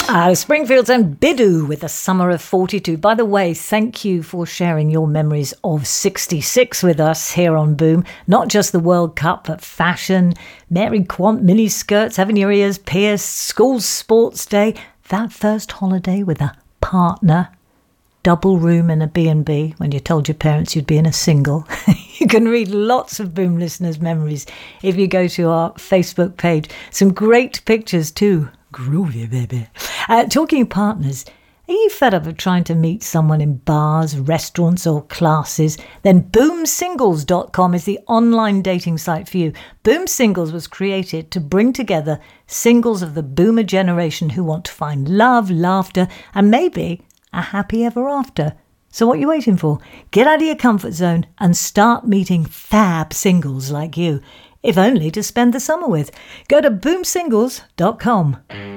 Springfields and Bidoo with a summer of 42. By the way, thank you for sharing your memories of 66 with us here on Boom. Not just the World Cup, but fashion, Mary Quant mini skirts, having your ears pierced, school sports day, that first holiday with a partner, double room in a B&B when you told your parents you'd be in a single. You can read lots of Boom listeners' memories if you go to our Facebook page. Some great pictures too. Groovy, baby. Talking of partners, are you fed up of trying to meet someone in bars, restaurants or classes? Then BoomSingles.com is the online dating site for you. Boom Singles was created to bring together singles of the boomer generation who want to find love, laughter and maybe a happy ever after. So what are you waiting for? Get out of your comfort zone and start meeting fab singles like you, if only to spend the summer with. Go to BoomSingles.com.